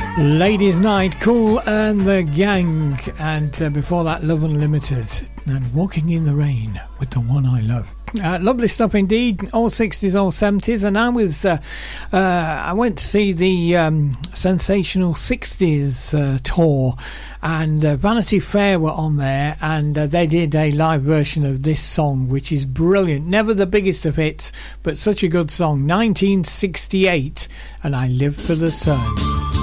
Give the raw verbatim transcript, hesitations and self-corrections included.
Ladies Night, Kool and the Gang, and uh, before that Love Unlimited and Walking in the Rain with the One I Love. Uh, lovely stuff indeed, all sixties, all seventies, and I was uh, uh, I went to see the um, Sensational sixties uh, tour, and uh, Vanity Fair were on there, and uh, they did a live version of this song, which is brilliant. Never the biggest of hits, but such a good song. nineteen sixty-eight, and I Live for the Sun.